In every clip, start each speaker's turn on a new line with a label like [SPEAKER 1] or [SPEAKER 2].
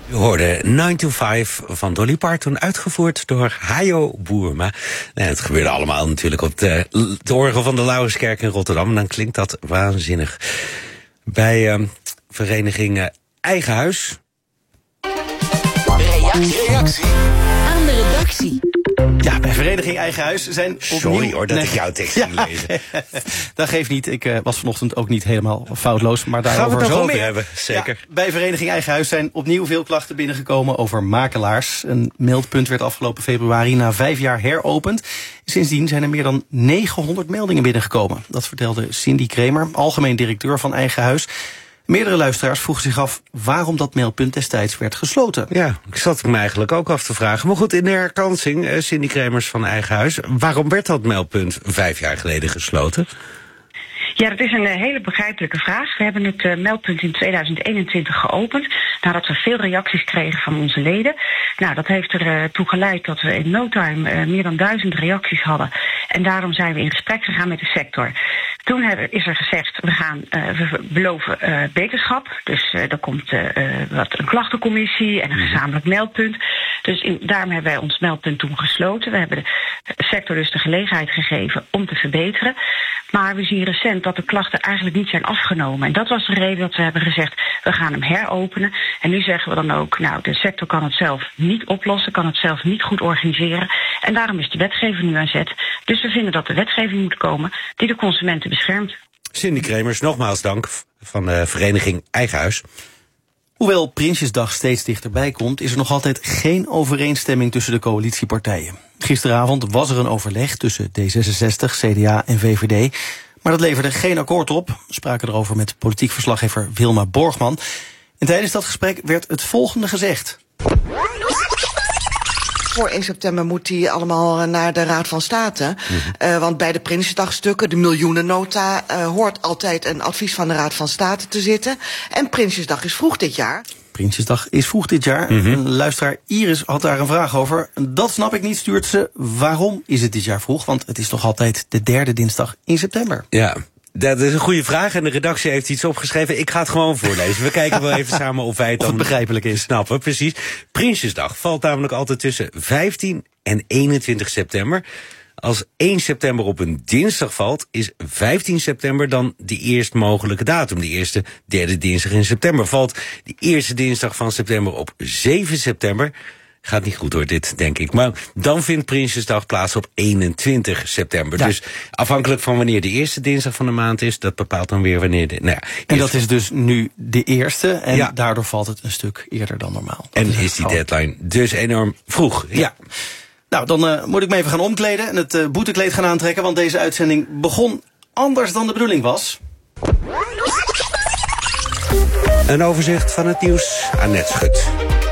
[SPEAKER 1] U hoorde 9 to 5 van Dolly Parton, uitgevoerd door Hajo Boerma. Het gebeurde allemaal natuurlijk op het orgel van de Laurenskerk in Rotterdam. En dan klinkt dat waanzinnig. Bij vereniging Eigen Huis.
[SPEAKER 2] Reactie aan de redactie.
[SPEAKER 3] Ja, bij vereniging Eigen Huis zijn opnieuw...
[SPEAKER 1] Sorry hoor, dat ik jouw tekst niet lezen.
[SPEAKER 3] Dat geeft niet. Ik was vanochtend ook niet helemaal foutloos, maar daarover
[SPEAKER 1] gaan we het
[SPEAKER 3] zo
[SPEAKER 1] over
[SPEAKER 3] meer.
[SPEAKER 1] hebben, zeker.
[SPEAKER 3] Ja, bij vereniging Eigen Huis zijn opnieuw veel klachten binnengekomen over makelaars. Een meldpunt werd afgelopen februari na 5 jaar heropend. Sindsdien zijn er meer dan 900 meldingen binnengekomen. Dat vertelde Cindy Kramer, algemeen directeur van Eigen Huis. Meerdere luisteraars vroegen zich af waarom dat meldpunt destijds werd gesloten.
[SPEAKER 1] Ja, ik zat me eigenlijk ook af te vragen. Maar goed, in de herkansing, Cindy Kremers van Eigen Huis, waarom werd dat meldpunt 5 jaar geleden gesloten?
[SPEAKER 4] Ja, dat is een hele begrijpelijke vraag. We hebben het meldpunt in 2021 geopend, nadat we veel reacties kregen van onze leden. Nou, dat heeft ertoe geleid dat we in no time meer dan 1000 reacties hadden. En daarom zijn we in gesprek gegaan met de sector. Toen is er gezegd, we beloven beterschap. Dus er komt een klachtencommissie en een gezamenlijk meldpunt. Dus daarom hebben wij ons meldpunt toen gesloten. We hebben de sector dus de gelegenheid gegeven om te verbeteren. Maar we zien recent dat de klachten eigenlijk niet zijn afgenomen. En dat was de reden dat we hebben gezegd, we gaan hem heropenen. En nu zeggen we dan ook, nou, de sector kan het zelf niet oplossen, kan het zelf niet goed organiseren. En daarom is de wetgeving nu aan zet. Dus we vinden dat de wetgeving moet komen die de consumenten beschermt.
[SPEAKER 1] Cindy Kremers, nogmaals dank van de vereniging Eigen Huis.
[SPEAKER 3] Hoewel Prinsjesdag steeds dichterbij komt, is er nog altijd geen overeenstemming tussen de coalitiepartijen. Gisteravond was er een overleg tussen D66, CDA en VVD. Maar dat leverde geen akkoord op. We spraken erover met politiek verslaggever Wilma Borgman. En tijdens dat gesprek werd het volgende gezegd.
[SPEAKER 5] Voor 1 september moet die allemaal naar de Raad van State. Want bij de Prinsjesdagstukken, de miljoenennota, hoort altijd een advies van de Raad van State te zitten. En Prinsjesdag is vroeg dit jaar.
[SPEAKER 3] Prinsjesdag is vroeg dit jaar. Luisteraar Iris had daar een vraag over. Dat snap ik niet, stuurt ze. Waarom is het dit jaar vroeg? Want het is toch altijd de 3e dinsdag in september.
[SPEAKER 1] Ja. Dat is een goede vraag en de redactie heeft iets opgeschreven. Ik ga het gewoon voorlezen. We kijken wel even samen of wij het dan
[SPEAKER 3] begrijpelijk is.
[SPEAKER 1] Snappen. Precies. Prinsjesdag valt namelijk altijd tussen 15 en 21 september. Als 1 september op een dinsdag valt, is 15 september dan de eerst mogelijke datum. De eerste derde dinsdag in september. Valt de eerste dinsdag van september op 7 september... Gaat niet goed hoor, dit, denk ik. Maar dan vindt Prinsjesdag plaats op 21 september. Ja. Dus afhankelijk van wanneer de eerste dinsdag van de maand is, dat bepaalt dan weer wanneer de... Nou ja,
[SPEAKER 3] en dat is dus nu de eerste, en daardoor valt het een stuk eerder dan normaal.
[SPEAKER 1] En is die deadline dus enorm vroeg.
[SPEAKER 3] Ja. Nou, dan moet ik me even gaan omkleden en het boetekleed gaan aantrekken, want deze uitzending begon anders dan de bedoeling was.
[SPEAKER 1] Een overzicht van het nieuws, Annette Schut.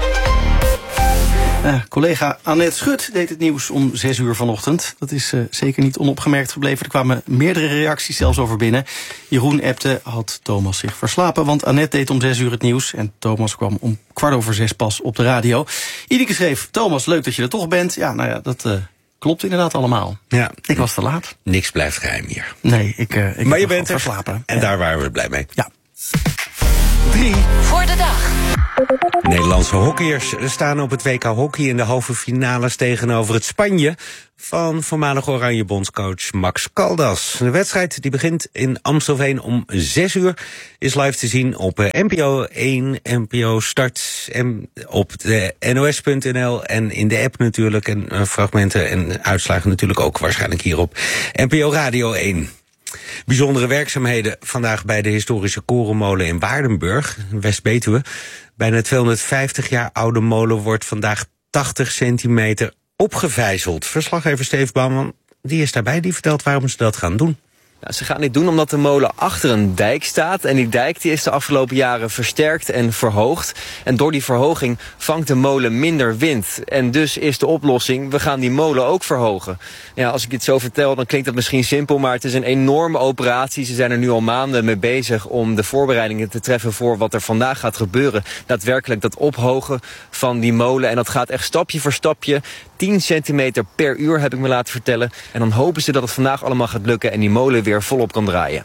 [SPEAKER 3] Collega Annette Schut deed het nieuws om 6 uur vanochtend. Dat is zeker niet onopgemerkt gebleven. Er kwamen meerdere reacties zelfs over binnen. Jeroen appte, had Thomas zich verslapen, want Annette deed om 6 uur het nieuws en Thomas kwam om 5:15 pas op de radio. Ineke schreef, Thomas, leuk dat je er toch bent. Ja, nou ja, dat klopt inderdaad allemaal.
[SPEAKER 1] Ja.
[SPEAKER 3] Ik was te laat.
[SPEAKER 1] Niks blijft geheim hier.
[SPEAKER 3] Nee, ik
[SPEAKER 1] maar je bent er
[SPEAKER 3] verslapen.
[SPEAKER 1] En daar waren we blij mee.
[SPEAKER 3] Ja.
[SPEAKER 2] 3 voor de dag.
[SPEAKER 1] Nederlandse hockeyers staan op het WK Hockey in de halve finales tegenover het Spanje van voormalig Oranje bondscoach Max Caldas. De wedstrijd die begint in Amstelveen om 6 uur is live te zien op NPO 1, NPO Start en op de NOS.nl en in de app natuurlijk en fragmenten en uitslagen natuurlijk ook waarschijnlijk hier op NPO Radio 1. Bijzondere werkzaamheden vandaag bij de historische korenmolen in Waardenburg, West-Betuwe. Bijna 250 jaar oude molen wordt vandaag 80 centimeter opgevijzeld. Verslaggever Steve Bouwman, die is daarbij, die vertelt waarom ze dat gaan doen.
[SPEAKER 6] Nou, ze gaan dit doen omdat de molen achter een dijk staat. En die dijk die is de afgelopen jaren versterkt en verhoogd. En door die verhoging vangt de molen minder wind. En dus is de oplossing, we gaan die molen ook verhogen. Ja, als ik dit zo vertel, dan klinkt dat misschien simpel, maar het is een enorme operatie. Ze zijn er nu al maanden mee bezig om de voorbereidingen te treffen voor wat er vandaag gaat gebeuren. Daadwerkelijk dat ophogen van die molen. En dat gaat echt stapje voor stapje. 10 centimeter per uur heb ik me laten vertellen. En dan hopen ze dat het vandaag allemaal gaat lukken en die molen weer volop kan draaien.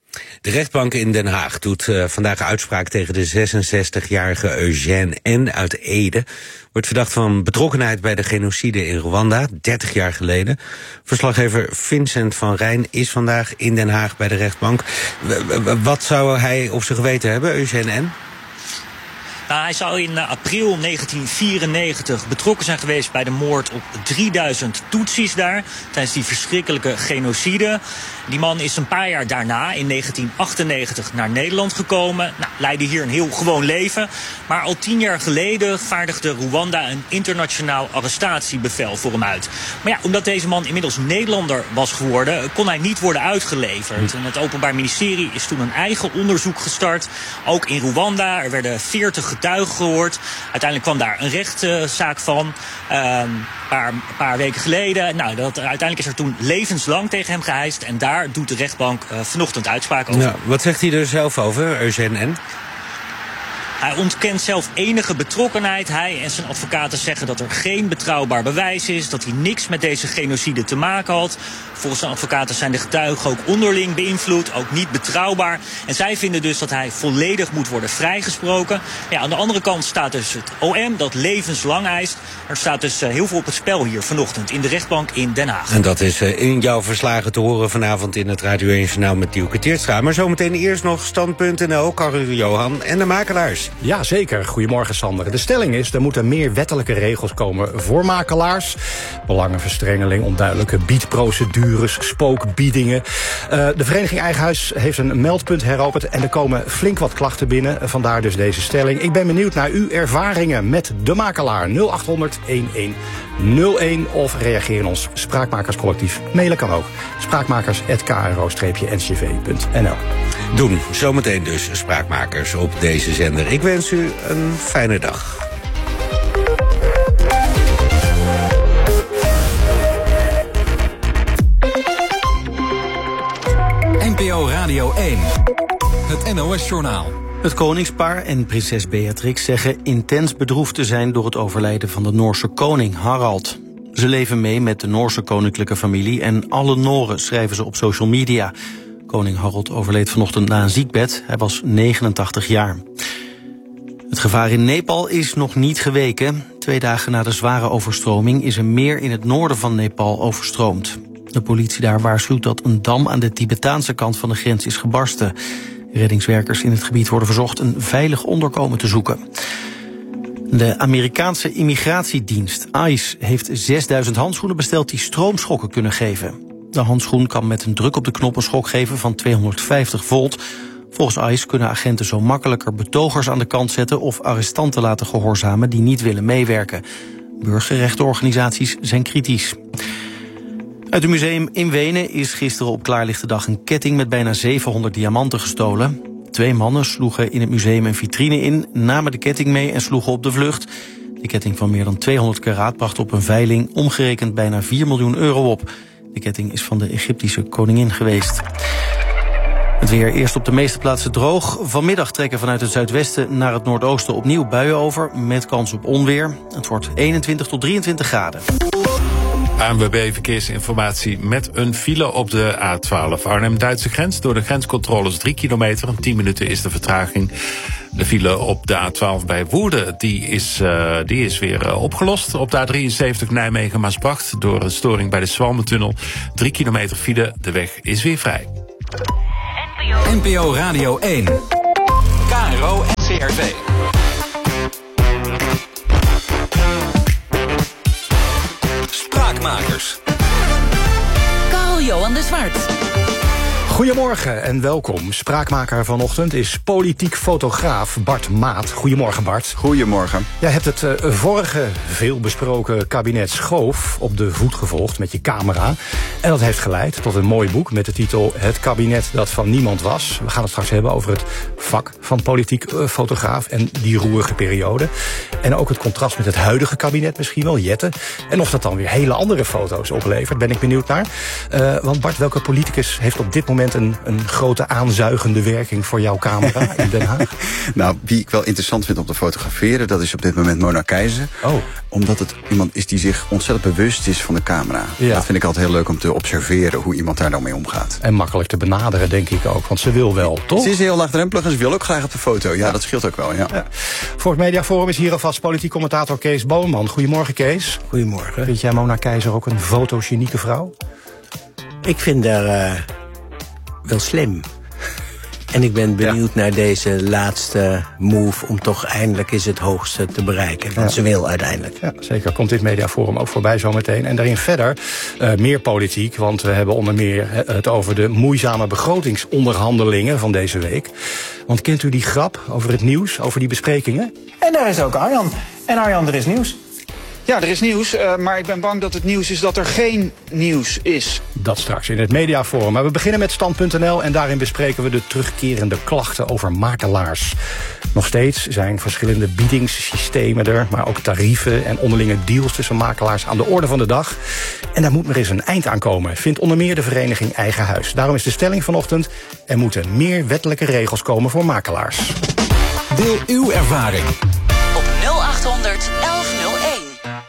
[SPEAKER 1] De rechtbank in Den Haag doet vandaag uitspraak tegen de 66-jarige Eugène N. uit Ede. Wordt verdacht van betrokkenheid bij de genocide in Rwanda, 30 jaar geleden. Verslaggever Vincent van Rijn is vandaag in Den Haag bij de rechtbank. Wat zou hij op zijn geweten hebben, Eugène N.?
[SPEAKER 7] Nou, hij zou in april 1994 betrokken zijn geweest bij de moord op 3000 Tutsis daar, tijdens die verschrikkelijke genocide. Die man is een paar jaar daarna, in 1998, naar Nederland gekomen. Nou, leidde hier een heel gewoon leven. Maar al 10 jaar geleden vaardigde Rwanda een internationaal arrestatiebevel voor hem uit. Maar ja, omdat deze man inmiddels Nederlander was geworden, kon hij niet worden uitgeleverd. En het Openbaar Ministerie is toen een eigen onderzoek gestart. Ook in Rwanda. Er werden 40 getuigen gehoord. Uiteindelijk kwam daar een rechtszaak van. Een paar weken geleden. Nou, uiteindelijk is er toen levenslang tegen hem geëist. En daar doet de rechtbank vanochtend uitspraak over.
[SPEAKER 1] Ja, wat zegt hij er zelf over, Eugène N.?
[SPEAKER 7] Hij ontkent zelf enige betrokkenheid. Hij en zijn advocaten zeggen dat er geen betrouwbaar bewijs is, dat hij niks met deze genocide te maken had. Volgens zijn advocaten zijn de getuigen ook onderling beïnvloed, ook niet betrouwbaar. En zij vinden dus dat hij volledig moet worden vrijgesproken. Ja, aan de andere kant staat dus het OM dat levenslang eist. Er staat dus heel veel op het spel hier vanochtend in de rechtbank in Den Haag.
[SPEAKER 1] En dat is in jouw verslagen te horen vanavond in het Radio 1 Journaal met Dielke Teertstra. Maar zometeen eerst nog Stand.nl, Karel Johan en de makelaars.
[SPEAKER 8] Ja, zeker. Goedemorgen, Sander. De stelling is, er moeten meer wettelijke regels komen voor makelaars. Belangenverstrengeling, onduidelijke biedprocedures, spookbiedingen. De vereniging Eigen Huis heeft een meldpunt heropend en er komen flink wat klachten binnen. Vandaar dus deze stelling. Ik ben benieuwd naar uw ervaringen met de makelaar. 0800 1101 of reageer in ons Spraakmakerscollectief. Mailen kan ook. Spraakmakers@kro-ncv.nl.
[SPEAKER 1] Doen. Zometeen dus Spraakmakers op deze zender. Ik wens u een fijne dag.
[SPEAKER 2] NPO Radio 1. Het NOS-journaal.
[SPEAKER 3] Het koningspaar en prinses Beatrix zeggen intens bedroefd te zijn door het overlijden van de Noorse koning Harald. Ze leven mee met de Noorse koninklijke familie en alle Noren, schrijven ze op social media. Koning Harald overleed vanochtend na een ziekbed. Hij was 89 jaar. Het gevaar in Nepal is nog niet geweken. 2 dagen na de zware overstroming is een meer in het noorden van Nepal overstroomd. De politie daar waarschuwt dat een dam aan de Tibetaanse kant van de grens is gebarsten. Reddingswerkers in het gebied worden verzocht een veilig onderkomen te zoeken. De Amerikaanse immigratiedienst ICE heeft 6000 handschoenen besteld die stroomschokken kunnen geven. De handschoen kan met een druk op de knop een schok geven van 250 volt. Volgens ICE kunnen agenten zo makkelijker betogers aan de kant zetten of arrestanten laten gehoorzamen die niet willen meewerken. Burgerrechtenorganisaties zijn kritisch. Uit het museum in Wenen is gisteren op klaarlichte dag een ketting met bijna 700 diamanten gestolen. 2 mannen sloegen in het museum een vitrine in, namen de ketting mee en sloegen op de vlucht. De ketting van meer dan 200 karaat bracht op een veiling omgerekend bijna 4 miljoen euro op. De ketting is van de Egyptische koningin geweest. Het weer eerst op de meeste plaatsen droog. Vanmiddag trekken vanuit het zuidwesten naar het noordoosten opnieuw buien over, met kans op onweer. Het wordt 21 tot 23 graden.
[SPEAKER 9] ANWB Verkeersinformatie met een file op de A12 Arnhem-Duitse grens. Door de grenscontroles 3 kilometer, 10 minuten is de vertraging. De file op de A12 bij Woerden die is weer opgelost. Op de A73 Nijmegen-Maasbracht door een storing bij de Zwalmentunnel. 3 kilometer file, de weg is weer vrij.
[SPEAKER 2] NPO Radio 1. KRO en CRV. Spraakmakers.
[SPEAKER 10] Karel-Johan de Zwart.
[SPEAKER 8] Goedemorgen en welkom. Spraakmaker vanochtend is politiek fotograaf Bart Maat. Goedemorgen, Bart.
[SPEAKER 11] Goedemorgen.
[SPEAKER 8] Jij hebt het vorige veelbesproken kabinet Schoof op de voet gevolgd met je camera. En dat heeft geleid tot een mooi boek met de titel Het kabinet dat van niemand was. We gaan het straks hebben over het vak van politiek fotograaf en die roerige periode. En ook het contrast met het huidige kabinet misschien wel, Jette. En of dat dan weer hele andere foto's oplevert, ben ik benieuwd naar. Want Bart, welke politicus heeft op dit moment moment een grote aanzuigende werking voor jouw camera in Den Haag?
[SPEAKER 10] Nou, wie ik wel interessant vind om te fotograferen, dat is op dit moment Mona Keizer.
[SPEAKER 8] Oh.
[SPEAKER 10] Omdat het iemand is die zich ontzettend bewust is van de camera.
[SPEAKER 8] Ja.
[SPEAKER 10] Dat vind ik altijd heel leuk om te observeren hoe iemand daar nou mee omgaat.
[SPEAKER 8] En makkelijk te benaderen, denk ik ook. Want ze wil wel, toch?
[SPEAKER 10] Ze is heel laagdrempelig en ze wil ook graag op de foto. Ja, dat scheelt ook wel, ja.
[SPEAKER 8] Voor het Mediaforum is hier alvast politiek commentator Kees Boonman. Goedemorgen, Kees.
[SPEAKER 11] Goedemorgen.
[SPEAKER 8] Vind jij Mona Keizer ook een fotogenieke vrouw?
[SPEAKER 11] Ik vind haar wel slim. En ik ben benieuwd naar deze laatste move om toch eindelijk eens het hoogste te bereiken. Want ze wil uiteindelijk.
[SPEAKER 8] Ja, zeker. Komt dit Mediaforum ook voorbij zometeen. En daarin verder meer politiek. Want we hebben onder meer het over de moeizame begrotingsonderhandelingen van deze week. Want kent u die grap over het nieuws, over die besprekingen?
[SPEAKER 12] En daar is ook Arjan. En Arjan, er is nieuws. Ja, er is nieuws, maar ik ben bang dat het nieuws is dat er geen nieuws is.
[SPEAKER 8] Dat straks in het Mediaforum. Maar we beginnen met Stand.nl en daarin bespreken we de terugkerende klachten over makelaars. Nog steeds zijn verschillende biedingssystemen er, maar ook tarieven en onderlinge deals tussen makelaars aan de orde van de dag. En daar moet maar eens een eind aan komen, vindt onder meer de vereniging Eigen Huis. Daarom is de stelling vanochtend: er moeten meer wettelijke regels komen voor makelaars.
[SPEAKER 2] Deel uw ervaring
[SPEAKER 13] op 0800 1101.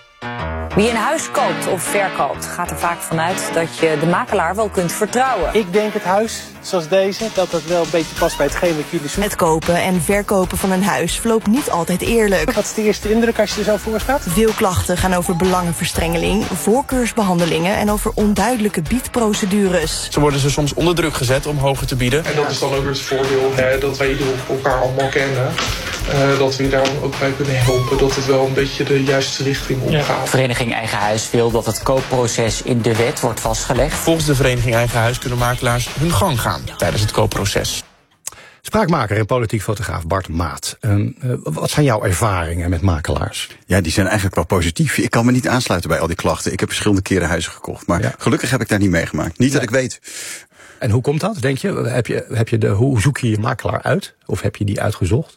[SPEAKER 14] Wie een huis koopt of verkoopt, gaat er vaak vanuit dat je de makelaar wel kunt vertrouwen.
[SPEAKER 15] Ik denk het huis, zoals deze, dat wel een beetje past bij hetgeen wat jullie zoeken.
[SPEAKER 16] Het kopen en verkopen van een huis verloopt niet altijd eerlijk.
[SPEAKER 15] Wat is de eerste indruk als je er zo voor staat?
[SPEAKER 16] Veel klachten gaan over belangenverstrengeling, voorkeursbehandelingen en over onduidelijke biedprocedures.
[SPEAKER 17] Zo worden ze soms onder druk gezet om hoger te bieden.
[SPEAKER 18] En dat is dan ook weer het voordeel dat wij elkaar allemaal kennen. Dat we je daar ook bij kunnen helpen, dat het wel een beetje de juiste richting opgaat.
[SPEAKER 19] Ja. Vereniging Eigen Huis wil dat het koopproces in de wet wordt vastgelegd.
[SPEAKER 17] Volgens de Vereniging Eigen Huis kunnen makelaars hun gang gaan tijdens het koopproces.
[SPEAKER 8] Spraakmaker en politiek fotograaf Bart Maat. Wat zijn jouw ervaringen met makelaars?
[SPEAKER 10] Ja, die zijn eigenlijk wel positief. Ik kan me niet aansluiten bij al die klachten. Ik heb verschillende keren huizen gekocht, maar gelukkig heb ik daar niet meegemaakt. Niet dat ik weet.
[SPEAKER 8] En hoe komt dat, denk je? Hoe zoek je je makelaar uit? Of heb je die uitgezocht?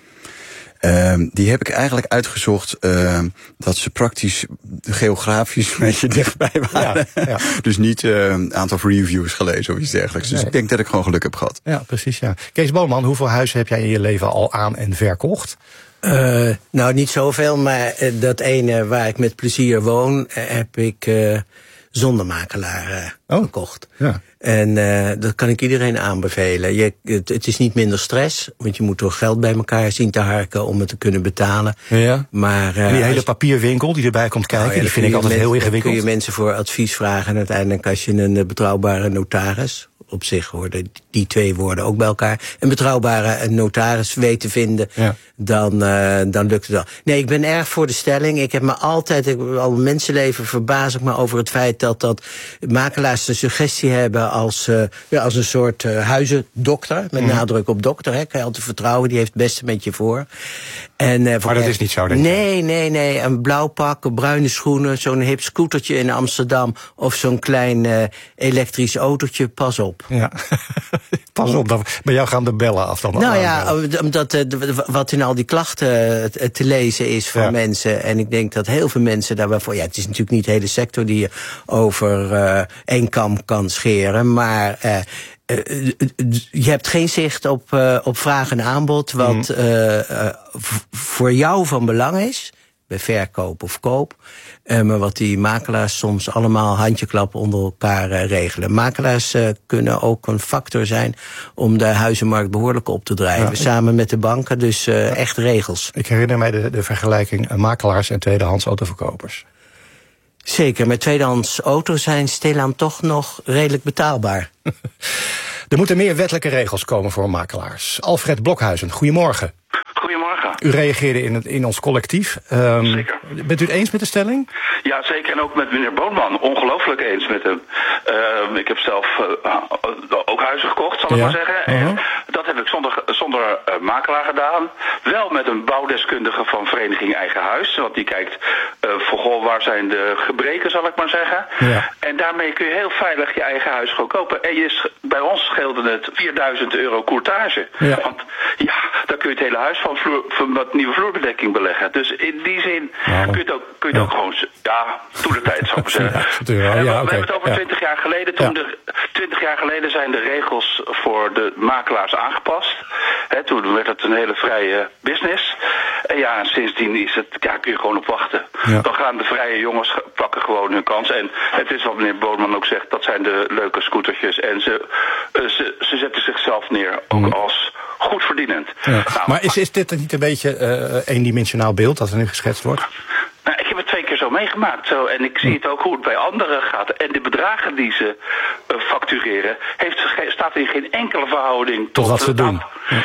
[SPEAKER 10] Die heb ik eigenlijk uitgezocht dat ze praktisch geografisch een beetje dichtbij waren. Ja. Dus niet een aantal reviews gelezen of iets dergelijks. Dus ik denk dat ik gewoon geluk heb gehad.
[SPEAKER 8] Ja, precies. Ja. Kees Boonman, hoeveel huizen heb jij in je leven al aan en verkocht?
[SPEAKER 11] Nou, niet zoveel, maar dat ene waar ik met plezier woon, heb ik zonder makelaar gekocht. Ja. En dat kan ik iedereen aanbevelen. Het is niet minder stress, want je moet toch geld bij elkaar zien te harken om het te kunnen betalen. Ja. Maar
[SPEAKER 8] en die hele papierwinkel die erbij komt kijken, die vind ik altijd heel ingewikkeld.
[SPEAKER 11] Kun je mensen voor advies vragen en uiteindelijk als je een betrouwbare notaris, op zich hoorden die twee woorden ook bij elkaar, een betrouwbare notaris weet te vinden, dan lukt het wel. Nee, ik ben erg voor de stelling. Ik heb me altijd, al mijn mensenleven verbaas ik me over het feit dat makelaars de suggestie hebben als een soort huizendokter, met nadruk op dokter. Hè, kan je altijd vertrouwen, die heeft het beste met je voor. En,
[SPEAKER 8] maar dat is niet zo, denk ik.
[SPEAKER 11] Nee. Een blauw pak, bruine schoenen, zo'n hip scootertje in Amsterdam of zo'n klein elektrisch autootje, pas op.
[SPEAKER 8] Ja, pas op, bij jou gaan de bellen af dan.
[SPEAKER 11] Nou ja, omdat wat in al die klachten te lezen is van mensen. En ik denk dat heel veel mensen daarbij voor. Ja, het is natuurlijk niet de hele sector die je over één kam kan scheren. Maar je hebt geen zicht op vraag en aanbod. Wat voor jou van belang is, bij verkoop of koop. Maar wat die makelaars soms allemaal handjeklap onder elkaar regelen. Makelaars kunnen ook een factor zijn om de huizenmarkt behoorlijk op te drijven. Samen met de banken, dus echt regels.
[SPEAKER 8] Ik herinner mij de vergelijking makelaars en tweedehands autoverkopers.
[SPEAKER 11] Zeker, met tweedehands auto's zijn stilaan toch nog redelijk betaalbaar.
[SPEAKER 8] Er moeten meer wettelijke regels komen voor makelaars. Alfred Blokhuizen, goedemorgen.
[SPEAKER 20] Goedemorgen.
[SPEAKER 8] U reageerde in ons collectief.
[SPEAKER 20] Zeker.
[SPEAKER 8] Bent u het eens met de stelling?
[SPEAKER 20] Ja, zeker. En ook met meneer Boonman. Ongelooflijk eens met hem. Ik heb zelf ook huizen gekocht, zal ik maar zeggen. En dat heb ik zonder makelaar gedaan. Wel met een deskundige van Vereniging Eigen Huis. Want die kijkt voor waar zijn de gebreken, zal ik maar zeggen. Ja. En daarmee kun je heel veilig je eigen huis gewoon kopen. En bij ons scheelde het €4.000 courtage. Ja. Want ja, daar kun je het hele huis van wat nieuwe vloerbedekking beleggen. Dus in die zin kun je het ook gewoon... Ja, toentertijd zou ik maar zeggen. We hebben het over 20 jaar geleden. 20 jaar geleden zijn de regels voor de makelaars aangepast. Toen werd het een hele vrije business. En sindsdien is het, kun je gewoon op wachten. Ja. Dan gaan de vrije jongens pakken gewoon hun kans. En het is wat meneer Boonman ook zegt, dat zijn de leuke scootertjes. En ze zetten zichzelf neer ook als goed verdienend.
[SPEAKER 8] Ja. Nou, maar is dit niet een beetje eendimensionaal beeld dat er nu geschetst wordt?
[SPEAKER 20] Nou, ik heb het 2 keer zo meegemaakt. En ik zie het ook hoe het bij anderen gaat. En de bedragen die ze factureren, staat in geen enkele verhouding tot
[SPEAKER 8] wat ze doen.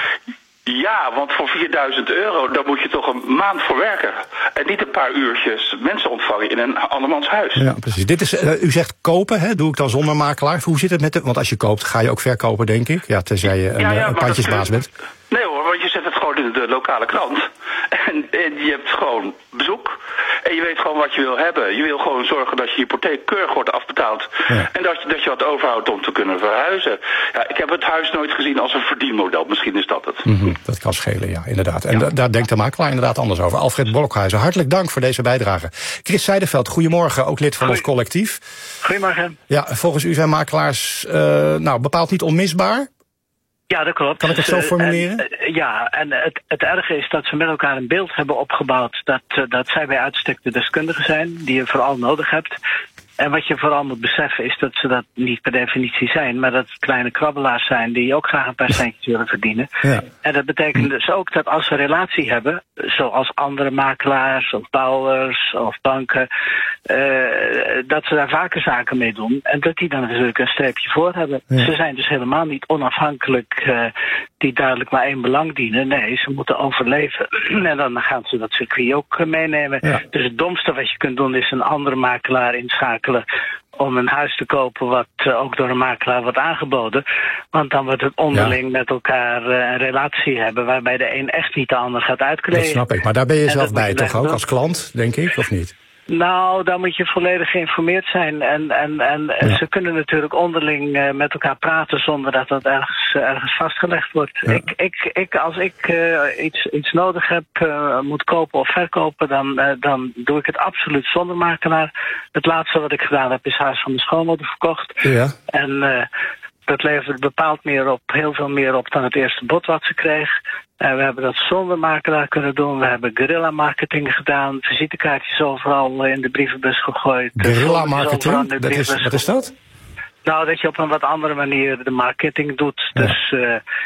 [SPEAKER 20] Ja, want voor €4.000, daar moet je toch een maand voor werken. En niet een paar uurtjes mensen ontvangen in een andermans huis.
[SPEAKER 8] Ja, precies. Dit is, u zegt kopen, hè? Doe ik dan zonder makelaar? Hoe zit het met want als je koopt, ga je ook verkopen, denk ik. Ja, tenzij je een pandjesbaas bent.
[SPEAKER 20] Nee hoor, want je zet het gewoon in de lokale krant. En je hebt gewoon bezoek. En je weet gewoon wat je wil hebben. Je wil gewoon zorgen dat je hypotheek keurig wordt afbetaald. Ja. En dat je wat overhoudt om te kunnen verhuizen. Ja, ik heb het huis nooit gezien als een verdienmodel. Misschien is dat het.
[SPEAKER 8] Mm-hmm, dat kan schelen, ja, inderdaad. En daar denkt de makelaar inderdaad anders over. Alfred Blokhuizen, hartelijk dank voor deze bijdrage. Chris Zijderveld, goedemorgen, ook lid van ons collectief.
[SPEAKER 21] Goedemorgen.
[SPEAKER 8] Ja, volgens u zijn makelaars bepaald niet onmisbaar?
[SPEAKER 21] Ja, dat klopt.
[SPEAKER 8] Kan ik het zo formuleren?
[SPEAKER 21] En het erge is dat ze met elkaar een beeld hebben opgebouwd dat zij bij uitstek de deskundigen zijn, die je vooral nodig hebt. En wat je vooral moet beseffen is dat ze dat niet per definitie zijn, maar dat het kleine krabbelaars zijn die ook graag een paar centjes willen verdienen. Ja. En dat betekent dus ook dat als ze een relatie hebben, zoals andere makelaars of bouwers of banken, dat ze daar vaker zaken mee doen en dat die dan natuurlijk een streepje voor hebben. Ja. Ze zijn dus helemaal niet onafhankelijk die duidelijk maar één belang dienen. Nee, ze moeten overleven. En dan gaan ze dat circuit ook meenemen. Ja. Dus het domste wat je kunt doen is een andere makelaar inschakelen om een huis te kopen wat ook door een makelaar wordt aangeboden. Want dan wordt het onderling met elkaar een relatie hebben waarbij de een echt niet de ander gaat uitkleden.
[SPEAKER 8] Dat snap ik, maar daar ben je zelf bij toch ook als klant, denk ik, of niet?
[SPEAKER 21] Nou, dan moet je volledig geïnformeerd zijn. En ze kunnen natuurlijk onderling met elkaar praten zonder dat dat ergens vastgelegd wordt. Ja. Als ik iets nodig heb, moet kopen of verkopen, dan doe ik het absoluut zonder makelaar. Het laatste wat ik gedaan heb is huis van mijn schoonmoeder verkocht. Ja. En dat levert bepaald heel veel meer op dan het eerste bod wat ze kreeg. We hebben dat zonder makelaar kunnen doen. We hebben guerrilla marketing gedaan. Visitekaartjes overal in de brievenbus gegooid.
[SPEAKER 8] Guerrilla marketing? Wat is dat?
[SPEAKER 21] Nou, dat je op een wat andere manier de marketing doet. Ja. Dus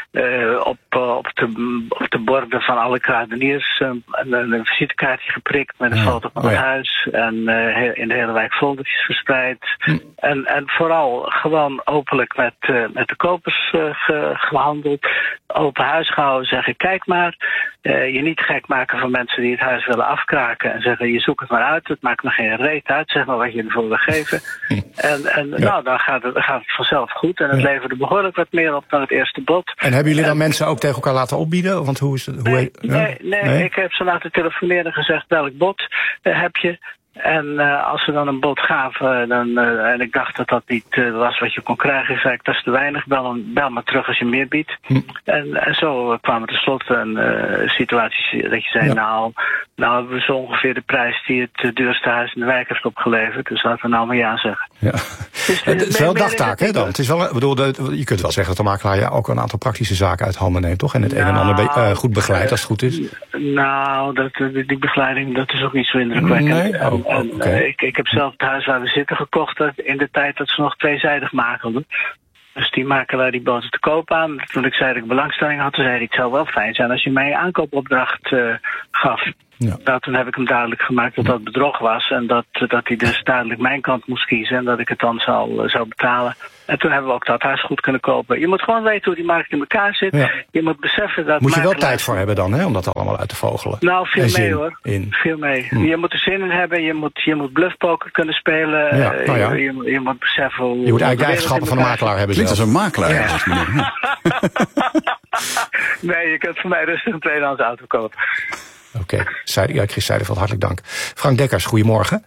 [SPEAKER 21] op de borden van alle kruideniers een visitekaartje geprikt met een foto van het huis. En in de hele wijk foldertjes verspreid. En vooral gewoon openlijk met de kopers gehandeld. Open huis gehouden, zeggen kijk maar. Je niet gek maken van mensen die het huis willen afkraken. En zeggen je zoekt het maar uit, het maakt me geen reet uit. Zeg maar wat je ervoor wil geven. Nou, dan gaat het vanzelf goed. En het leverde behoorlijk wat meer op dan het eerste bod.
[SPEAKER 8] En hebben jullie dan mensen ook tegen elkaar laten opbieden? Want hoe is het?
[SPEAKER 21] Nee, ik heb ze laten telefoneren en gezegd welk bod heb je. En als ze dan een bod gaven, en ik dacht dat niet was wat je kon krijgen, zei ik, dat is te weinig, bel maar terug als je meer biedt. En zo kwam er tenslotte een situatie dat je zei, nou hebben we zo ongeveer de prijs die het duurste huis in de wijk heeft opgeleverd, dus laten we nou maar ja zeggen. Ja.
[SPEAKER 8] Dus, het is wel dagtaak, hè dan? Het is wel, je kunt wel zeggen dat de makelaar ook een aantal praktische zaken uit handen neemt, toch? En het een en ander goed begeleidt als het goed is.
[SPEAKER 21] Nou, die begeleiding, dat is ook niet zo indrukwekkend.
[SPEAKER 8] Nee? Okay.
[SPEAKER 21] Ik heb zelf het huis waar we zitten gekocht in de tijd dat ze nog tweezijdig makelden. Dus die makelaar die bood het te koop aan. Toen ik zei dat ik belangstelling had, toen zei hij het zou wel fijn zijn als je mij een aankoopopdracht gaf. Ja. Nou, toen heb ik hem duidelijk gemaakt dat dat bedrog was. En dat hij dus duidelijk mijn kant moest kiezen. En dat ik het dan zou betalen. En toen hebben we ook dat huis goed kunnen kopen. Je moet gewoon weten hoe die markt in elkaar zit. Ja. Je moet beseffen dat...
[SPEAKER 8] Moet je wel tijd voor hebben dan, hè, om dat allemaal uit te vogelen?
[SPEAKER 21] Nou, veel mee hoor. Veel mee. Je moet er zin in hebben. Je moet bluffpoker kunnen spelen. Ja, je moet beseffen hoe...
[SPEAKER 8] Je moet eigenlijk de eigenschappen van een makelaar hebben.
[SPEAKER 10] Klinkt als een makelaar.
[SPEAKER 21] Ja. Nee, je kunt voor mij rustig een tweedehands auto kopen.
[SPEAKER 8] Oké. Chris Zijderveld, hartelijk dank. Frank Dekkers, goedemorgen.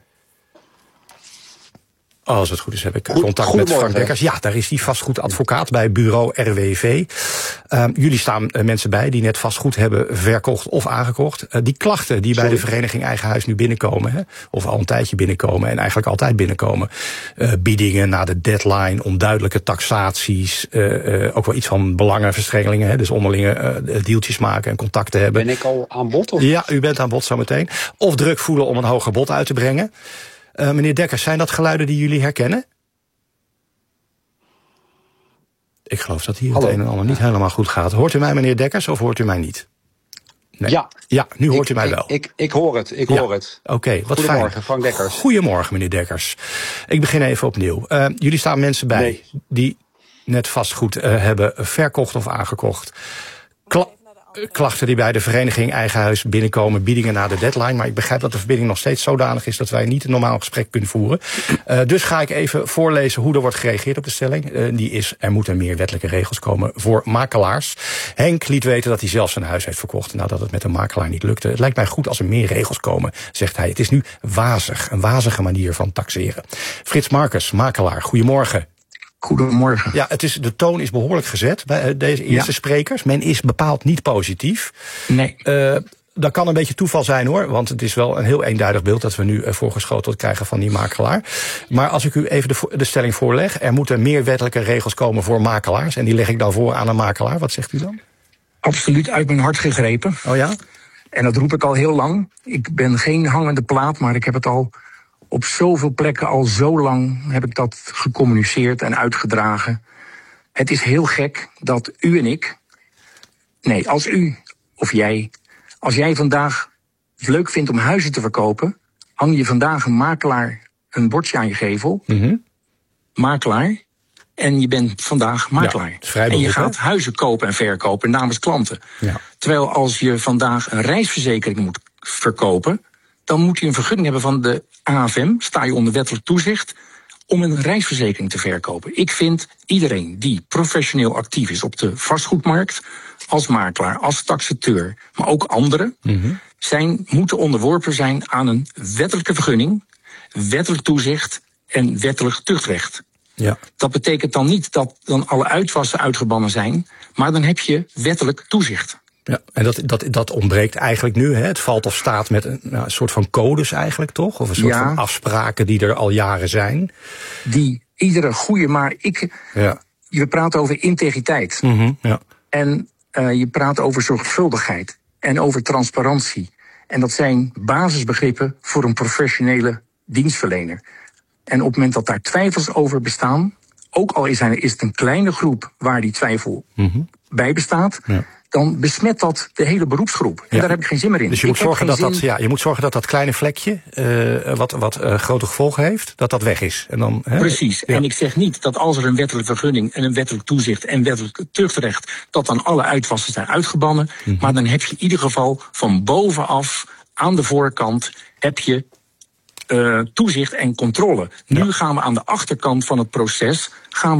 [SPEAKER 8] Als het goed is, heb ik contact met Frank Dekkers. Ja, daar is die vastgoedadvocaat bij bureau RWV. Jullie staan mensen bij die net vastgoed hebben verkocht of aangekocht. Die klachten die bij de vereniging Eigen Huis nu binnenkomen, hè, of al een tijdje binnenkomen en eigenlijk altijd binnenkomen. Biedingen na de deadline, onduidelijke taxaties, ook wel iets van belangenverstrengelingen, hè, dus onderlinge deeltjes maken en contacten hebben.
[SPEAKER 4] Ben ik al aan bod? Of?
[SPEAKER 8] Ja, u bent aan bod zometeen. Of druk voelen om een hoger bod uit te brengen. Meneer Dekkers, zijn dat geluiden die jullie herkennen? Ik geloof dat hier het een en ander niet helemaal goed gaat. Hoort u mij, meneer Dekkers, of hoort u mij niet? Nee. Ja, nu hoort u mij wel.
[SPEAKER 4] Ik hoor het, ik hoor het.
[SPEAKER 8] Oké, wat
[SPEAKER 4] Goedemorgen,
[SPEAKER 8] fijn.
[SPEAKER 4] Frank Dekkers.
[SPEAKER 8] Goedemorgen, meneer Dekkers. Ik begin even opnieuw. Jullie staan mensen bij die net vastgoed hebben verkocht of aangekocht. Klachten die bij de vereniging Eigen Huis binnenkomen, biedingen na de deadline. Maar ik begrijp dat de verbinding nog steeds zodanig is dat wij niet een normaal gesprek kunnen voeren. Dus ga ik even voorlezen hoe er wordt gereageerd op de stelling. Die is, er moeten meer wettelijke regels komen voor makelaars. Henk liet weten dat hij zelf zijn huis heeft verkocht nadat het met een makelaar niet lukte. Het lijkt mij goed als er meer regels komen, zegt hij. Het is nu wazig, een wazige manier van taxeren. Frits Marcus, makelaar, goedemorgen.
[SPEAKER 22] Goedemorgen.
[SPEAKER 8] Ja, de toon is behoorlijk gezet bij deze eerste sprekers. Men is bepaald niet positief.
[SPEAKER 22] Nee.
[SPEAKER 8] Dat kan een beetje toeval zijn hoor, want het is wel een heel eenduidig beeld dat we nu voorgeschoteld krijgen van die makelaar. Maar als ik u even de stelling voorleg, er moeten meer wettelijke regels komen voor makelaars. En die leg ik dan voor aan een makelaar. Wat zegt u dan?
[SPEAKER 22] Absoluut uit mijn hart gegrepen.
[SPEAKER 8] Oh ja?
[SPEAKER 22] En dat roep ik al heel lang. Ik ben geen hangende plaat, maar ik heb het al op zoveel plekken al zo lang heb ik dat gecommuniceerd en uitgedragen. Het is heel gek dat u en ik, nee, als u of jij, als jij vandaag het leuk vindt om huizen te verkopen, hang je vandaag een makelaar een bordje aan je gevel, makelaar, en je bent vandaag makelaar.
[SPEAKER 8] Ja,
[SPEAKER 22] en je gaat huizen kopen en verkopen namens klanten.
[SPEAKER 8] Ja.
[SPEAKER 22] Terwijl als je vandaag een reisverzekering moet verkopen, dan moet je een vergunning hebben van de AFM, sta je onder wettelijk toezicht, om een reisverzekering te verkopen. Ik vind iedereen die professioneel actief is op de vastgoedmarkt, als makelaar, als taxateur, maar ook anderen, moeten onderworpen zijn aan een wettelijke vergunning, wettelijk toezicht en wettelijk tuchtrecht.
[SPEAKER 8] Ja.
[SPEAKER 22] Dat betekent dan niet dat dan alle uitwassen uitgebannen zijn, maar dan heb je wettelijk toezicht.
[SPEAKER 8] Ja, en dat ontbreekt eigenlijk nu. Hè? Het valt of staat met een soort van codes eigenlijk, toch? Of een soort van afspraken die er al jaren zijn.
[SPEAKER 22] Die iedere goede, maar je praat over integriteit. En je praat over zorgvuldigheid en over transparantie. En dat zijn basisbegrippen voor een professionele dienstverlener. En op het moment dat daar twijfels over bestaan, ook al is het een kleine groep waar die twijfel bij bestaat, dan besmet dat de hele beroepsgroep. En daar heb ik geen zin meer in.
[SPEAKER 8] Dus je moet zorgen dat dat kleine vlekje, wat grote gevolgen heeft, dat weg is. En dan,
[SPEAKER 22] precies. Ja. En ik zeg niet dat als er een wettelijke vergunning en een wettelijk toezicht en wettelijk tuchtrecht, dat dan alle uitwassen zijn uitgebannen. Maar dan heb je in ieder geval van bovenaf, aan de voorkant, heb je toezicht en controle. Nu gaan we aan de achterkant van het proces, gaan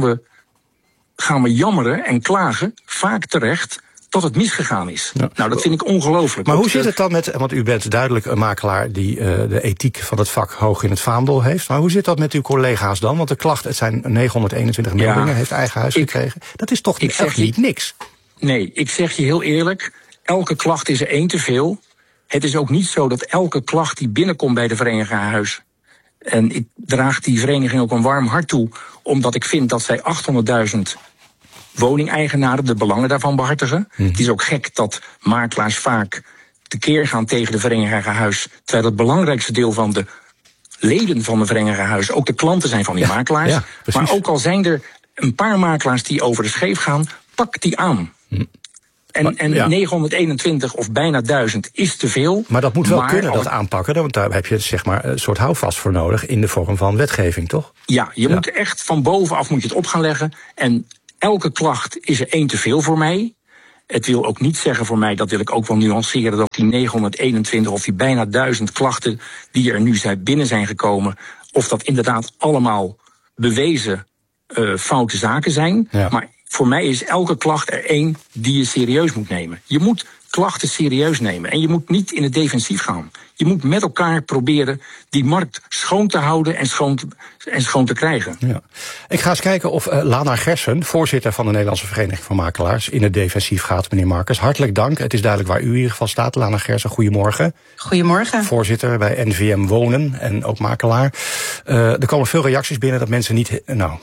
[SPEAKER 22] we jammeren en klagen, vaak terecht, dat het misgegaan is. Ja. Nou, dat vind ik ongelooflijk.
[SPEAKER 8] Maar hoe zit het dan met, want u bent duidelijk een makelaar die de ethiek van het vak hoog in het vaandel heeft. Maar hoe zit dat met uw collega's dan? Want de klacht, het zijn 921 meldingen, heeft Eigen Huis gekregen. Dat is toch echt niet niks?
[SPEAKER 22] Nee, ik zeg je heel eerlijk, elke klacht is er één te veel. Het is ook niet zo dat elke klacht die binnenkomt bij de vereniging Huis, en ik draag die vereniging ook een warm hart toe, omdat ik vind dat zij 800.000 woningeigenaren de belangen daarvan behartigen. Het is ook gek dat makelaars vaak tekeer gaan tegen de vereniging Eigen Huis, terwijl het belangrijkste deel van de leden van de vereniging Eigen Huis ook de klanten zijn van die makelaars. Ja, maar ook al zijn er een paar makelaars die over de scheef gaan, pak die aan. En 921 of bijna 1000 is te veel.
[SPEAKER 8] Maar dat moet wel kunnen, dat aanpakken. Want daar heb je zeg maar een soort houvast voor nodig in de vorm van wetgeving, toch?
[SPEAKER 22] Ja, je moet echt van bovenaf moet je het op gaan leggen. En elke klacht is er één te veel voor mij. Het wil ook niet zeggen voor mij, dat wil ik ook wel nuanceren, dat die 921 of die bijna 1000 klachten die er nu binnen zijn gekomen, of dat inderdaad allemaal bewezen foute zaken zijn. Ja. Maar voor mij is elke klacht er één die je serieus moet nemen. Je moet klachten serieus nemen. En je moet niet in het defensief gaan. Je moet met elkaar proberen die markt schoon te houden en schoon te krijgen.
[SPEAKER 8] Ja. Ik ga eens kijken of Lana Gersen, voorzitter van de Nederlandse Vereniging van Makelaars, in het defensief gaat, meneer Marcus. Hartelijk dank. Het is duidelijk waar u in ieder geval staat. Lana Gersen, goedemorgen.
[SPEAKER 5] Goedemorgen.
[SPEAKER 8] Voorzitter bij NVM Wonen en ook makelaar. Er komen veel reacties binnen dat mensen niet,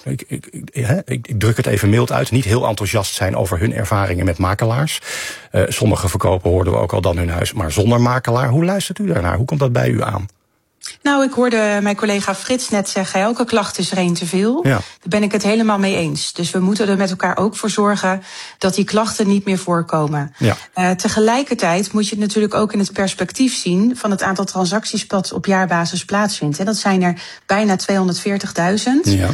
[SPEAKER 8] ik druk het even mild uit, niet heel enthousiast zijn over hun ervaringen met makelaars. Sommige verkopen, hoorden we ook al, dan hun huis, maar zonder makelaar. Hoe luistert u daarnaar? Hoe komt dat bij u aan?
[SPEAKER 5] Nou, ik hoorde mijn collega Frits net zeggen, elke klacht is er één te veel.
[SPEAKER 8] Ja.
[SPEAKER 5] Daar ben ik het helemaal mee eens. Dus we moeten er met elkaar ook voor zorgen dat die klachten niet meer voorkomen. Ja. Tegelijkertijd moet je het natuurlijk ook in het perspectief zien van het aantal transacties dat op jaarbasis plaatsvindt. En dat zijn er bijna 240.000. Ja.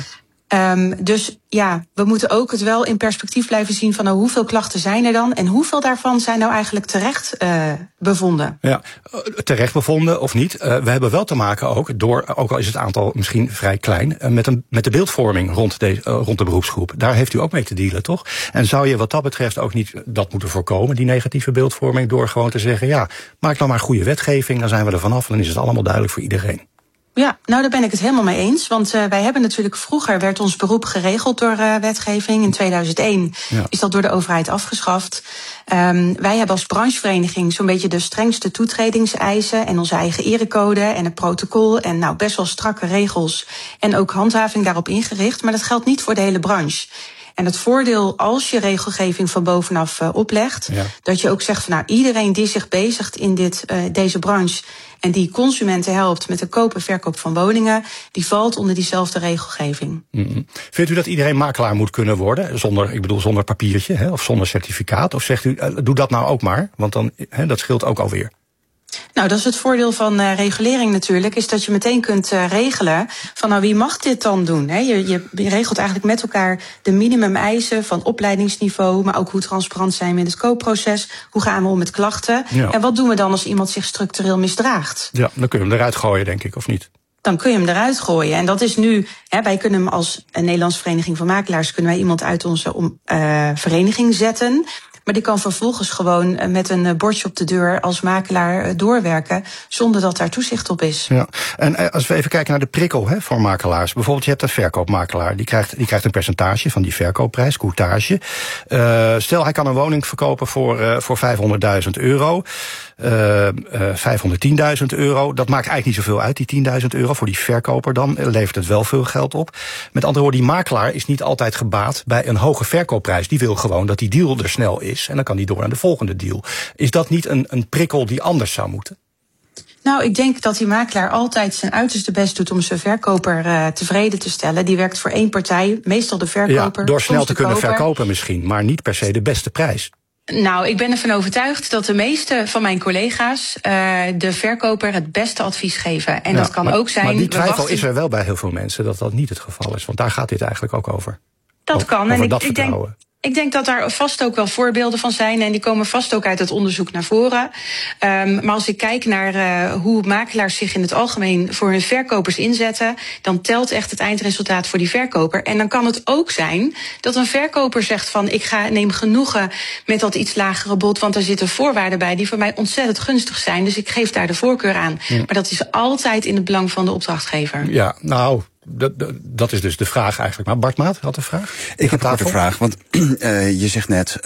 [SPEAKER 5] Dus ja, we moeten ook het wel in perspectief blijven zien van hoeveel klachten zijn er dan en hoeveel daarvan zijn nou eigenlijk terecht bevonden. Ja,
[SPEAKER 8] terecht bevonden of niet. We hebben wel te maken ook al is het aantal misschien vrij klein, met de beeldvorming rond de beroepsgroep. Daar heeft u ook mee te dealen, toch? En zou je wat dat betreft ook niet dat moeten voorkomen, die negatieve beeldvorming, door gewoon te zeggen, ja, maak dan maar goede wetgeving, dan zijn we er vanaf en dan is het allemaal duidelijk voor iedereen.
[SPEAKER 5] Ja, nou daar ben ik het helemaal mee eens. Want wij hebben natuurlijk vroeger werd ons beroep geregeld door wetgeving. In 2001 is dat door de overheid afgeschaft. Wij hebben als branchevereniging zo'n beetje de strengste toetredingseisen en onze eigen erecode en het protocol en nou best wel strakke regels en ook handhaving daarop ingericht. Maar dat geldt niet voor de hele branche. En het voordeel als je regelgeving van bovenaf oplegt, dat je ook zegt van nou iedereen die zich bezigt in deze branche en die consumenten helpt met de koop en verkoop van woningen, die valt onder diezelfde regelgeving.
[SPEAKER 8] Mm-hmm. Vindt u dat iedereen makelaar moet kunnen worden? Zonder papiertje of zonder certificaat? Of zegt u, doe dat nou ook maar, want dan, dat scheelt ook alweer.
[SPEAKER 5] Nou, dat is het voordeel van regulering natuurlijk, is dat je meteen kunt regelen van nou wie mag dit dan doen? Je regelt eigenlijk met elkaar de minimumeisen van opleidingsniveau, maar ook hoe transparant zijn we in het koopproces, hoe gaan we om met klachten en wat doen we dan als iemand zich structureel misdraagt? Ja,
[SPEAKER 8] dan kun je hem eruit gooien, denk ik, of niet?
[SPEAKER 5] Dan kun je hem eruit gooien. En dat is nu, wij kunnen hem als een Nederlandse Vereniging van Makelaars, kunnen wij iemand uit onze vereniging zetten. Maar die kan vervolgens gewoon met een bordje op de deur als makelaar doorwerken, zonder dat daar toezicht op is. Ja.
[SPEAKER 8] En als we even kijken naar de prikkel voor makelaars. Bijvoorbeeld, je hebt een verkoopmakelaar. Die krijgt een percentage van die verkoopprijs, courtage. Stel, hij kan een woning verkopen voor €500.000. 510.000 euro. Dat maakt eigenlijk niet zoveel uit, die €10.000. Voor die verkoper dan levert het wel veel geld op. Met andere woorden, die makelaar is niet altijd gebaat bij een hoge verkoopprijs. Die wil gewoon dat die deal er snel is. En dan kan die door aan de volgende deal. Is dat niet een prikkel die anders zou moeten?
[SPEAKER 5] Nou, ik denk dat die makelaar altijd zijn uiterste best doet om zijn verkoper tevreden te stellen. Die werkt voor één partij, meestal de verkoper.
[SPEAKER 8] Ja, door snel te kunnen verkopen misschien, maar niet per se de beste prijs.
[SPEAKER 5] Nou, ik ben ervan overtuigd dat de meeste van mijn collega's de verkoper het beste advies geven. En dat kan ook zijn.
[SPEAKER 8] Maar die twijfel is er wel bij heel veel mensen dat dat niet het geval is. Want daar gaat dit eigenlijk ook over.
[SPEAKER 5] Dat kan. En ik denk dat daar vast ook wel voorbeelden van zijn. En die komen vast ook uit het onderzoek naar voren. Maar als ik kijk naar hoe makelaars zich in het algemeen voor hun verkopers inzetten, dan telt echt het eindresultaat voor die verkoper. En dan kan het ook zijn dat een verkoper zegt van ik neem genoegen met dat iets lagere bod, want er zitten voorwaarden bij die voor mij ontzettend gunstig zijn. Dus ik geef daar de voorkeur aan. Ja. Maar dat is altijd in het belang van de opdrachtgever.
[SPEAKER 8] Ja, nou, dat is dus de vraag eigenlijk. Maar Bart Maat had een vraag?
[SPEAKER 10] Ik heb ook een vraag, want je zegt net,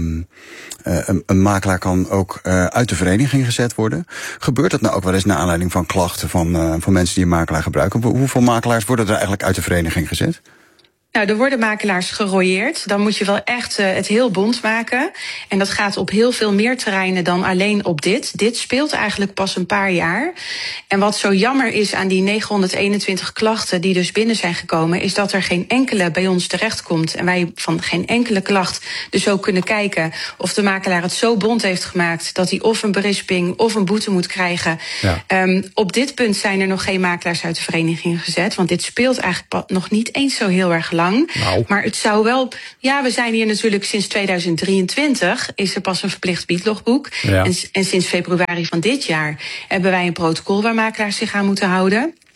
[SPEAKER 10] een makelaar kan ook uit de vereniging gezet worden. Gebeurt dat nou ook wel eens naar aanleiding van klachten van mensen die een makelaar gebruiken? Hoeveel makelaars worden er eigenlijk uit de vereniging gezet?
[SPEAKER 5] Nou, er worden makelaars gerooieerd. Dan moet je wel echt het heel bond maken. En dat gaat op heel veel meer terreinen dan alleen op dit. Dit speelt eigenlijk pas een paar jaar. En wat zo jammer is aan die 921 klachten die dus binnen zijn gekomen, is dat er geen enkele bij ons terechtkomt. En wij van geen enkele klacht dus ook kunnen kijken of de makelaar het zo bond heeft gemaakt dat hij of een berisping of een boete moet krijgen. Ja. Op dit punt zijn er nog geen makelaars uit de vereniging gezet. Want dit speelt eigenlijk nog niet eens zo heel erg lang. Nou. Maar het zou wel. Ja, we zijn hier natuurlijk sinds 2023 is er pas een verplicht biedlogboek. Ja. En sinds februari van dit jaar hebben wij een protocol waar makelaars zich aan moeten houden.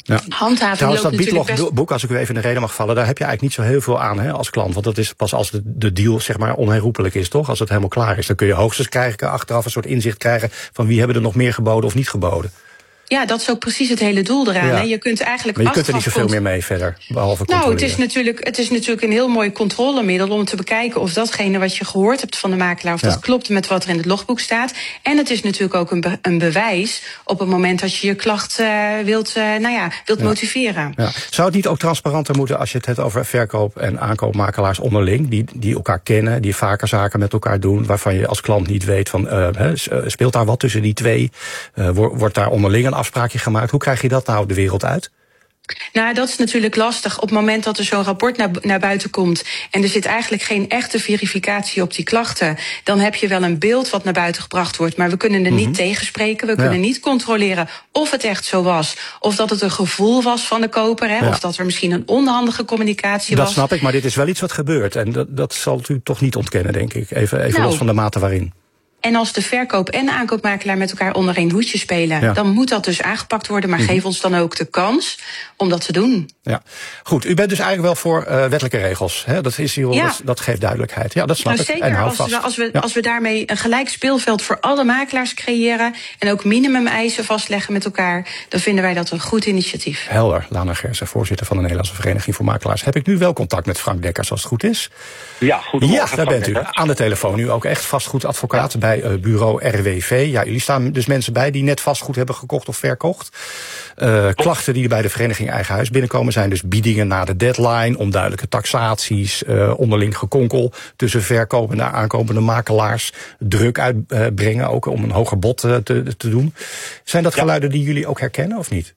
[SPEAKER 8] Ja.
[SPEAKER 5] Handhaving
[SPEAKER 8] trouwens,
[SPEAKER 5] loopt
[SPEAKER 8] dat
[SPEAKER 5] natuurlijk best...
[SPEAKER 8] boek, als ik u even in de reden mag vallen, daar heb je eigenlijk niet zo heel veel aan, hè, als klant. Want dat is pas als de deal zeg maar onherroepelijk is, toch? Als het helemaal klaar is. Dan kun je hoogstens krijgen, achteraf een soort inzicht krijgen van wie hebben er nog meer geboden of niet geboden.
[SPEAKER 5] Ja, dat is ook precies het hele doel eraan.
[SPEAKER 8] Ja.
[SPEAKER 5] Hè? Je kunt eigenlijk
[SPEAKER 8] maar je kunt er niet zoveel meer mee verder, behalve controleren.
[SPEAKER 5] Het is natuurlijk een heel mooi controlemiddel om te bekijken of datgene wat je gehoord hebt van de makelaar, of dat klopt met wat er in het logboek staat. En het is natuurlijk ook een bewijs op het moment dat je je klacht wilt motiveren.
[SPEAKER 8] Ja. Zou het niet ook transparanter moeten als je het hebt over verkoop- en aankoopmakelaars onderling, die elkaar kennen, die vaker zaken met elkaar doen, waarvan je als klant niet weet van speelt daar wat tussen die twee? Wordt daar onderling een afspraakje gemaakt? Hoe krijg je dat nou de wereld uit?
[SPEAKER 5] Nou, dat is natuurlijk lastig. Op het moment dat er zo'n rapport naar buiten komt en er zit eigenlijk geen echte verificatie op die klachten, dan heb je wel een beeld wat naar buiten gebracht wordt, maar we kunnen er niet tegenspreken. We kunnen niet controleren of het echt zo was, of dat het een gevoel was van de koper, hè, of dat er misschien een onhandige communicatie was.
[SPEAKER 8] Dat snap ik, maar dit is wel iets wat gebeurt en dat zal u toch niet ontkennen, denk ik. Even los van de mate waarin.
[SPEAKER 5] En als de verkoop- en de aankoopmakelaar met elkaar onder één hoedje spelen, dan moet dat dus aangepakt worden. Maar geef ons dan ook de kans om dat te doen.
[SPEAKER 8] Ja, goed. U bent dus eigenlijk wel voor wettelijke regels. Hè? Dat is hier, dat geeft duidelijkheid. Ja, dat snap ik.
[SPEAKER 5] Zeker,
[SPEAKER 8] en hou vast.
[SPEAKER 5] Als we daarmee een gelijk speelveld voor alle makelaars creëren en ook minimumeisen vastleggen met elkaar, dan vinden wij dat een goed initiatief.
[SPEAKER 8] Helder. Lana Gersen, voorzitter van de Nederlandse Vereniging voor Makelaars. Heb ik nu wel contact met Frank Dekkers, als het goed is?
[SPEAKER 6] Ja, goedemorgen.
[SPEAKER 8] Ja, daar bent u. Aan de telefoon. U ook echt vastgoedadvocaat bij bureau RWV. Ja, jullie staan dus mensen bij die net vastgoed hebben gekocht of verkocht. Klachten die bij de Vereniging Eigen Huis binnenkomen zijn dus biedingen na de deadline, onduidelijke taxaties, onderling gekonkel tussen verkopende en aankomende makelaars, druk uitbrengen ook om een hoger bod te doen. Zijn dat geluiden die jullie ook herkennen of niet?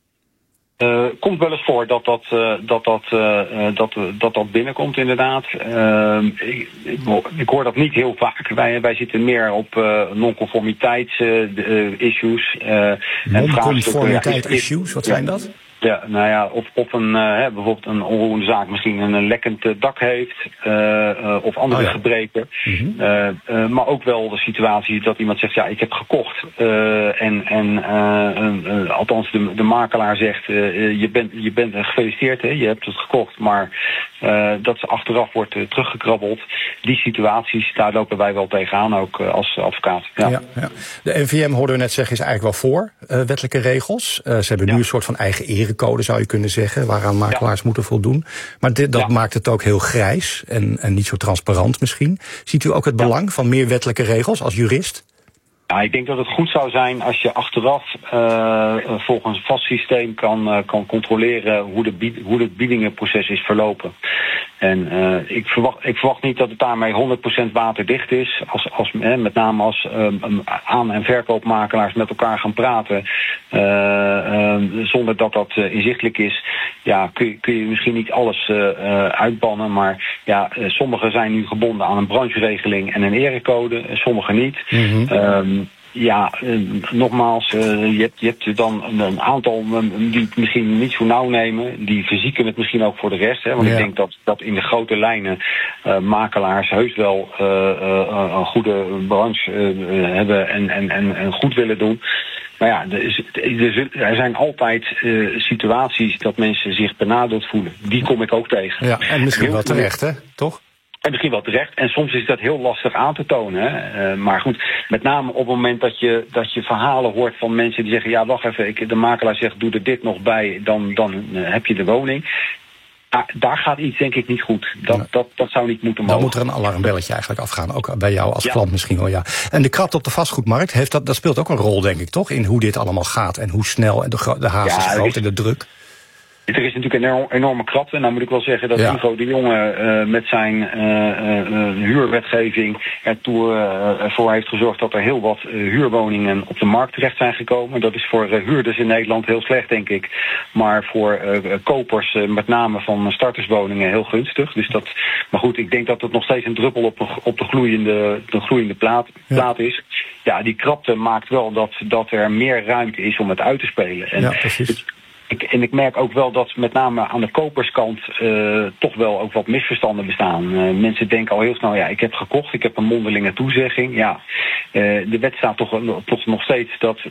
[SPEAKER 6] Komt wel eens voor dat binnenkomt, inderdaad. Ik hoor dat niet heel vaak. Wij zitten meer op non-conformiteits-issues.
[SPEAKER 8] Non-conformiteit-issues, wat zijn dat?
[SPEAKER 6] Ja, nou ja, of bijvoorbeeld een onroerende zaak misschien een lekkend dak heeft, of andere gebreken. Maar ook wel de situatie dat iemand zegt, ja, ik heb gekocht. Althans de makelaar zegt, je bent gefeliciteerd, hè, je hebt het gekocht, maar dat ze achteraf wordt teruggekrabbeld. Die situaties, daar lopen wij wel tegenaan, ook als advocaat. Ja.
[SPEAKER 8] Ja. De NVM, hoorden we net zeggen, is eigenlijk wel voor wettelijke regels. Ze hebben nu een soort van eigen erecode, zou je kunnen zeggen, waaraan makelaars moeten voldoen. Maar dat maakt het ook heel grijs en niet zo transparant misschien. Ziet u ook het belang van meer wettelijke regels als jurist?
[SPEAKER 6] Ja, ik denk dat het goed zou zijn als je achteraf volgens een vast systeem kan controleren hoe het biedingenproces is verlopen. En ik verwacht niet dat het daarmee 100% waterdicht is. Met name als aan- en verkoopmakelaars met elkaar gaan praten, zonder dat dat inzichtelijk is. Ja, kun je misschien niet alles uitbannen, maar ja, sommigen zijn nu gebonden aan een brancheregeling en een erecode, sommigen niet. Nogmaals, je hebt dan een aantal die het misschien niet zo nauw nemen. Die verzieken het misschien ook voor de rest. Hè, want ik denk dat in de grote lijnen makelaars heus wel een goede branche hebben en goed willen doen. Maar ja, er zijn altijd situaties dat mensen zich benadeeld voelen. Die kom ik ook tegen.
[SPEAKER 8] Ja, en misschien wel terecht, hè? Toch?
[SPEAKER 6] En misschien wel terecht. En soms is dat heel lastig aan te tonen. Hè. Maar goed, met name op het moment dat je verhalen hoort van mensen die zeggen, ja, wacht even, de makelaar zegt, doe er dit nog bij, dan heb je de woning. Daar gaat iets denk ik niet goed. Dat zou niet moeten mogen.
[SPEAKER 8] Dan moet er een alarmbelletje eigenlijk afgaan. Ook bij jou als klant misschien wel, ja. En de krapte op de vastgoedmarkt, dat speelt ook een rol, denk ik, toch? In hoe dit allemaal gaat en hoe snel en de haast is groot en de druk.
[SPEAKER 6] Er is natuurlijk een enorme krapte. Nou moet ik wel zeggen dat Ivo de Jonge met zijn huurwetgeving ervoor heeft gezorgd dat er heel wat huurwoningen op de markt terecht zijn gekomen. Dat is voor huurders in Nederland heel slecht, denk ik. Maar voor kopers, met name van starterswoningen, heel gunstig. Dus maar goed, ik denk dat het nog steeds een druppel op de gloeiende plaat is. Ja, die krapte maakt wel dat er meer ruimte is om het uit te spelen. En
[SPEAKER 8] precies.
[SPEAKER 6] Ik merk ook wel dat met name aan de koperskant toch wel ook wat misverstanden bestaan. Mensen denken al heel snel, ja, ik heb gekocht, ik heb een mondelinge toezegging. Ja, de wet staat toch nog steeds